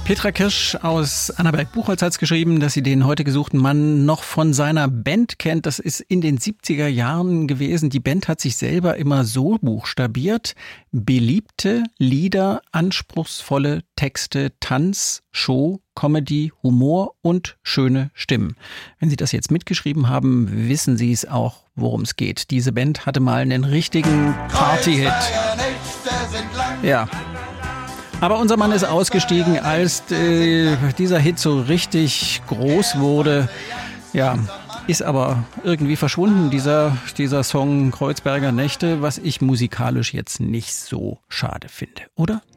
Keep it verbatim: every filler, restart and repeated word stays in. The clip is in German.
Petra Kirsch aus Annaberg-Buchholz hat es geschrieben, dass sie den heute gesuchten Mann noch von seiner Band kennt. Das ist in den siebziger Jahren gewesen. Die Band hat sich selber immer so buchstabiert: beliebte Lieder, anspruchsvolle Texte, Tanz, Show, Comedy, Humor und schöne Stimmen. Wenn Sie das jetzt mitgeschrieben haben, wissen Sie es auch, worum es geht. Diese Band hatte mal einen richtigen Party-Hit. Ja. Aber unser Mann ist ausgestiegen, als äh, dieser Hit so richtig groß wurde. Ja, ist aber irgendwie verschwunden, dieser, dieser Song Kreuzberger Nächte, was ich musikalisch jetzt nicht so schade finde, oder?